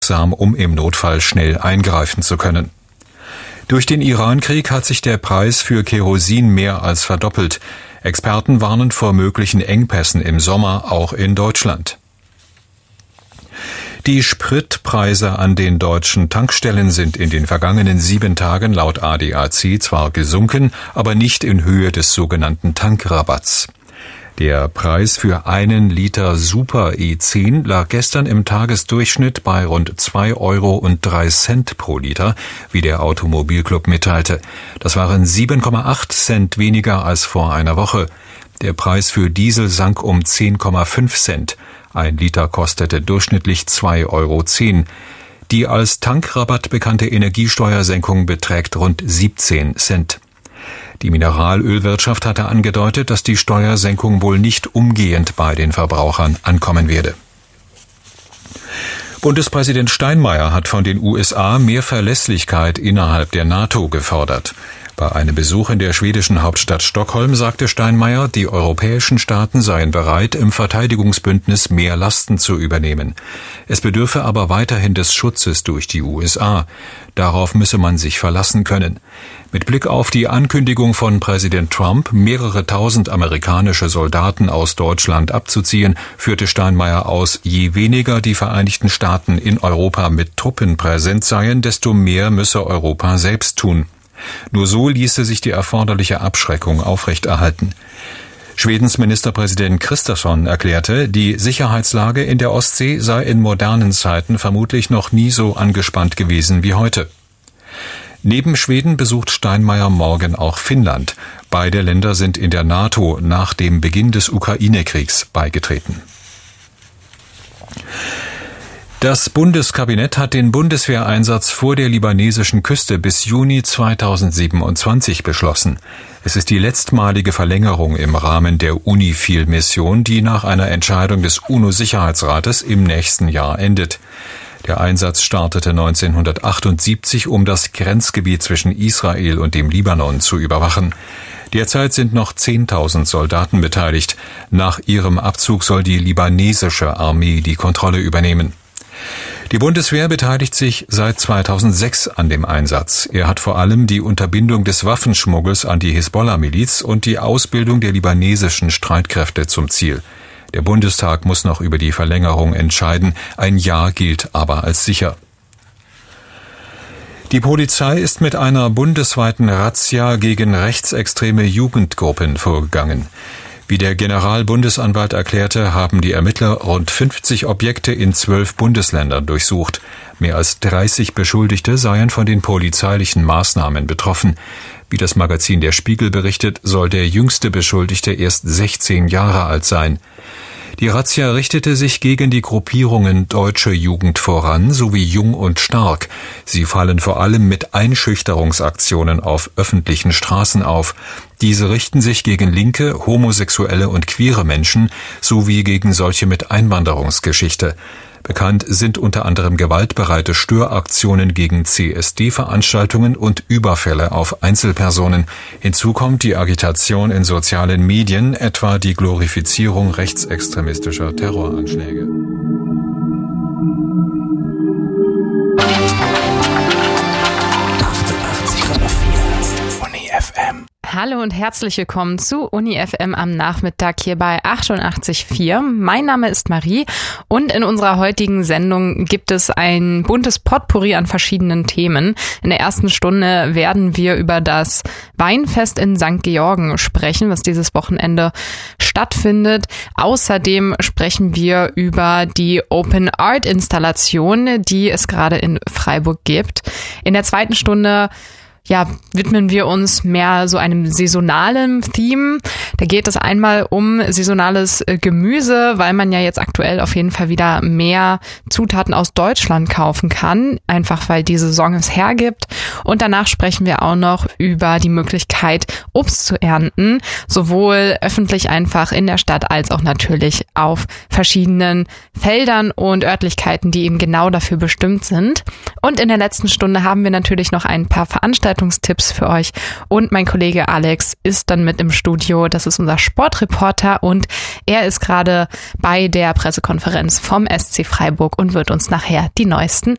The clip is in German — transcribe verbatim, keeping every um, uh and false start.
um im Notfall schnell eingreifen zu können. Durch den Iran-Krieg hat sich der Preis für Kerosin mehr als verdoppelt. Experten warnen vor möglichen Engpässen im Sommer, auch in Deutschland. Die Spritpreise an den deutschen Tankstellen sind in den vergangenen sieben Tagen laut A D A C zwar gesunken, aber nicht in Höhe des sogenannten Tankrabatts. Der Preis für einen Liter Super E zehn lag gestern im Tagesdurchschnitt bei rund zwei Euro und drei Cent pro Liter, wie der Automobilclub mitteilte. Das waren sieben Komma acht Cent weniger als vor einer Woche. Der Preis für Diesel sank um zehn Komma fünf Cent. Ein Liter kostete durchschnittlich zwei Euro zehn. Die als Tankrabatt bekannte Energiesteuersenkung beträgt rund siebzehn Cent. Die Mineralölwirtschaft hatte angedeutet, dass die Steuersenkung wohl nicht umgehend bei den Verbrauchern ankommen werde. Bundespräsident Steinmeier hat von den U S A mehr Verlässlichkeit innerhalb der NATO gefordert. Bei einem Besuch in der schwedischen Hauptstadt Stockholm sagte Steinmeier, die europäischen Staaten seien bereit, im Verteidigungsbündnis mehr Lasten zu übernehmen. Es bedürfe aber weiterhin des Schutzes durch die U S A. Darauf müsse man sich verlassen können. Mit Blick auf die Ankündigung von Präsident Trump, mehrere tausend amerikanische Soldaten aus Deutschland abzuziehen, führte Steinmeier aus, je weniger die Vereinigten Staaten in Europa mit Truppen präsent seien, desto mehr müsse Europa selbst tun. Nur so ließe sich die erforderliche Abschreckung aufrechterhalten. Schwedens Ministerpräsident Kristersson erklärte, die Sicherheitslage in der Ostsee sei in modernen Zeiten vermutlich noch nie so angespannt gewesen wie heute. Neben Schweden besucht Steinmeier morgen auch Finnland. Beide Länder sind in der NATO nach dem Beginn des Ukraine-Kriegs beigetreten. Das Bundeskabinett hat den Bundeswehreinsatz vor der libanesischen Küste bis Juni zweitausendsiebenundzwanzig beschlossen. Es ist die letztmalige Verlängerung im Rahmen der UNIFIL-Mission, die nach einer Entscheidung des UNO-Sicherheitsrates im nächsten Jahr endet. Der Einsatz startete neunzehnhundertachtundsiebzig, um das Grenzgebiet zwischen Israel und dem Libanon zu überwachen. Derzeit sind noch zehntausend Soldaten beteiligt. Nach ihrem Abzug soll die libanesische Armee die Kontrolle übernehmen. Die Bundeswehr beteiligt sich seit zweitausendsechs an dem Einsatz. Er hat vor allem die Unterbindung des Waffenschmuggels an die Hisbollah-Miliz und die Ausbildung der libanesischen Streitkräfte zum Ziel. Der Bundestag muss noch über die Verlängerung entscheiden. Ein Ja gilt aber als sicher. Die Polizei ist mit einer bundesweiten Razzia gegen rechtsextreme Jugendgruppen vorgegangen. Wie der Generalbundesanwalt erklärte, haben die Ermittler rund fünfzig Objekte in zwölf Bundesländern durchsucht. Mehr als dreißig Beschuldigte seien von den polizeilichen Maßnahmen betroffen. Wie das Magazin Der Spiegel berichtet, soll der jüngste Beschuldigte erst sechzehn Jahre alt sein. Die Razzia richtete sich gegen die Gruppierungen Deutsche Jugend voran sowie Jung und Stark. Sie fallen vor allem mit Einschüchterungsaktionen auf öffentlichen Straßen auf. Diese richten sich gegen linke, homosexuelle und queere Menschen sowie gegen solche mit Einwanderungsgeschichte. Bekannt sind unter anderem gewaltbereite Störaktionen gegen C S D-Veranstaltungen und Überfälle auf Einzelpersonen. Hinzu kommt die Agitation in sozialen Medien, etwa die Glorifizierung rechtsextremistischer Terroranschläge. achtundachtzig Komma vier Uni F M. Hallo und herzlich willkommen zu Uni F M am Nachmittag hier bei achtundachtzig Komma vier. Mein Name ist Marie und in unserer heutigen Sendung gibt es ein buntes Potpourri an verschiedenen Themen. In der ersten Stunde werden wir über das Weinfest in Sankt Georgen sprechen, was dieses Wochenende stattfindet. Außerdem sprechen wir über die Open Art Installation, die es gerade in Freiburg gibt. In der zweiten Stunde ja, widmen wir uns mehr so einem saisonalen Theme. Da geht es einmal um saisonales Gemüse, weil man ja jetzt aktuell auf jeden Fall wieder mehr Zutaten aus Deutschland kaufen kann, einfach weil die Saison es hergibt. Und danach sprechen wir auch noch über die Möglichkeit, Obst zu ernten, sowohl öffentlich einfach in der Stadt als auch natürlich auf verschiedenen Feldern und Örtlichkeiten, die eben genau dafür bestimmt sind. Und in der letzten Stunde haben wir natürlich noch ein paar Veranstaltungstipps für euch. Und mein Kollege Alex ist dann mit im Studio. Das ist unser Sportreporter und er ist gerade bei der Pressekonferenz vom S C Freiburg und wird uns nachher die neuesten